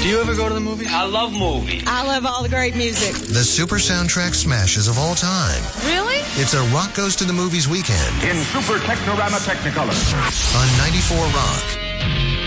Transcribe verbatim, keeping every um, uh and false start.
Do you ever go to the movies? I love movies. I love all the great music. The super soundtrack smashes of all time. Really? It's a Rock Goes to the Movies weekend In Super Technorama Technicolor. on ninety-four Rock.